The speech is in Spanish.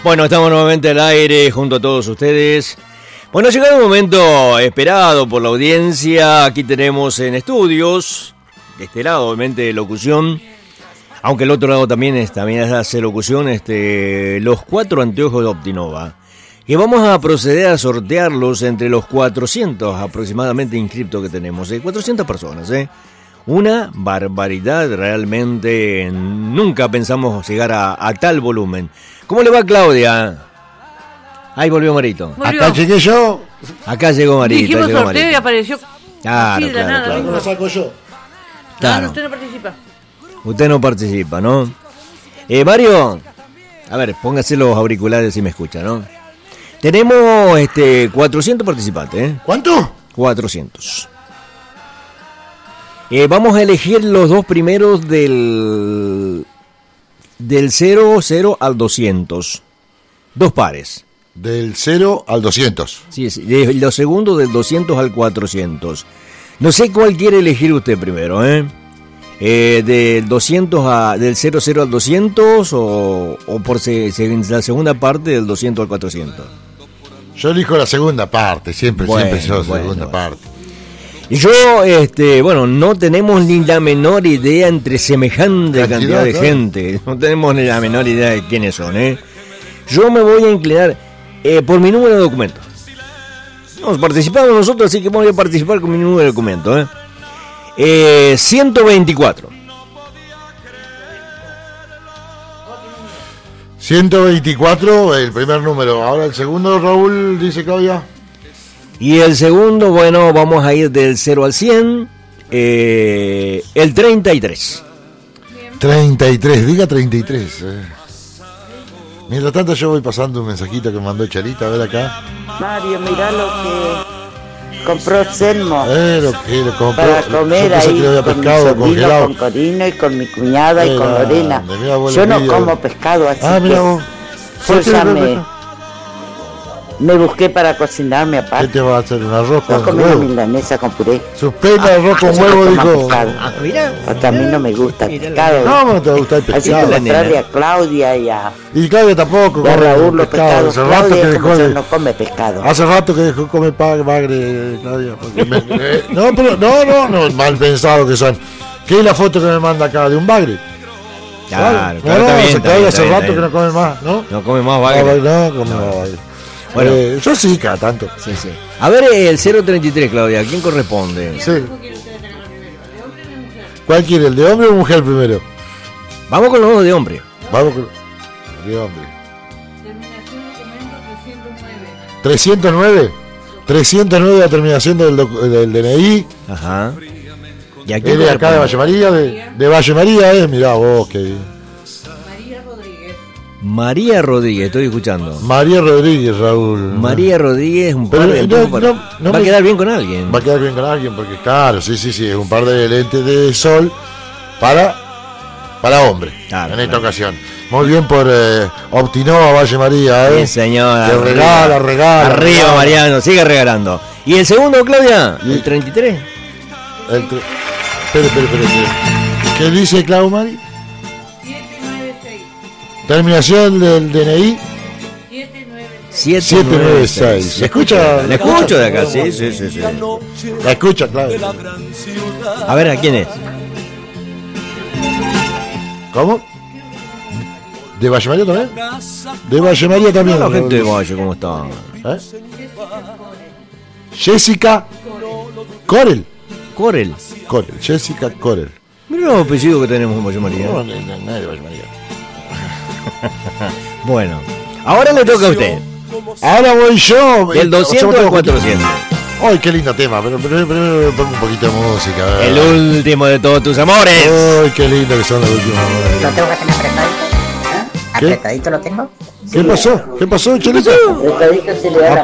Bueno, estamos nuevamente al aire junto a todos ustedes. Bueno, ha llegado un momento esperado por la audiencia. Aquí tenemos en estudios, de este lado obviamente locución, aunque el otro lado también hace locución, los 4 anteojos de Optinova, que vamos a proceder a sortearlos entre los 400 aproximadamente inscriptos que tenemos, 400 personas, Una barbaridad, realmente nunca pensamos llegar a tal volumen. ¿Cómo le va, Claudia? Ahí volvió Marito. Acá llegué yo. Acá llegó Marito. Dijimos sorteo y apareció. Claro, Claro. Lo saco yo. Claro. No, usted no participa. Usted no participa, ¿no? Mario, a ver, póngase los auriculares si me escucha, ¿no? Tenemos 400 participantes, ¿Cuánto? 400. Vamos a elegir los dos primeros del 00 al 200. 2 pares. Del 0 al 200. Sí, los segundos del 200 al 400. No sé cuál quiere elegir usted primero, del 200 del 00 al 200 o por la segunda parte del 200 al 400. Yo elijo la segunda parte, siempre yo segunda parte. Yo, no tenemos ni la menor idea entre semejante cantidad de gente. No tenemos ni la menor idea de quiénes son, Yo me voy a inclinar por mi número de documento. Nos participamos nosotros, así que voy a participar con mi número de documento, 124. 124, el primer número. Ahora el segundo, Raúl, dice Claudia. Y el segundo, bueno, vamos a ir del 0 al 100, el 33. 33, diga 33. Mientras tanto yo voy pasando un mensajito que me mandó Charita, a ver acá. Mario, mirá lo que compró Selmo Lo que le compró para comer ahí que con mi pescado sobrino, congelado. con Corino y con mi cuñada y con Lorena. Grande, Yo no como pescado, así mira vos. yo ya me busqué para cocinarme ¿Qué aparte. te va a hacer? ¿Un arroz Voy a con comer una huevo? milanesa con puré. Suspenda arroz con Yo huevo, no como dijo. pescado, porque a mí no me gusta el pescado. No te gusta el Así que pescado. mostrarle a Claudia Y Claudia tampoco y a come Raúl los pescado. pescados. Hace rato Claudia que es como dejó yo, de... no come pescado. Hace rato que dejó comer bagre, Claudia. Porque no, mal pensado que son. ¿Qué es la foto que me manda acá de un bagre? Claro, Claudia está hace bien, rato que no come más, ¿no? No come más bagre. No come más bagre. Bueno. Yo sí, cada tanto. Sí. A ver el 033, Claudia, ¿a quién corresponde? Sí. ¿Cuál quiere, el de hombre o mujer primero? Vamos con los dos de hombre. Vamos con el de hombre. 309. 309 la terminación del DNI. Ajá. ¿Y a Es quién de acá de corresponde? Valle María, de Valle María, mirá vos, qué bien. María Rodríguez, estoy escuchando. María Rodríguez, Raúl. María Rodríguez, un par Pero, de va a quedar bien con alguien. Va a quedar bien con alguien, porque claro, sí, es un par de lentes de sol para hombre, Claro, en esta claro. ocasión. Muy bien por Optinova, Valle María, Sí, señora. Que regala. Arriba, Mariano, sigue regalando. ¿Y el segundo, Claudia? Y- ¿El 33? Espere. ¿Qué dice Clau Mari? 796. Terminación del DNI 796. ¿Le escucha? Le escucho de acá, sí. La escucha, claro. A ver, ¿a quién es? ¿Cómo? ¿De Valle María también? De Valle María también. La gente de Valle, ¿cómo está? ¿Eh? Jessica Corel. Corel. Jessica Corel. Mira los apellidos que tenemos en Valle María. No, nadie de Valle María. Bueno, ahora le toca a usted. Ahora voy yo. Del 200 al 400. Ay, qué lindo tema. Pero primero pongo un poquito de música. a ver. El último de todos tus amores. Ay, qué lindo que son los últimos amores. ¿Lo tengo que tener apretadito? ¿Qué? ¿Apretadito lo tengo? ¿Qué pasó? ¿Qué pasó, Chelito? El pedito se le da la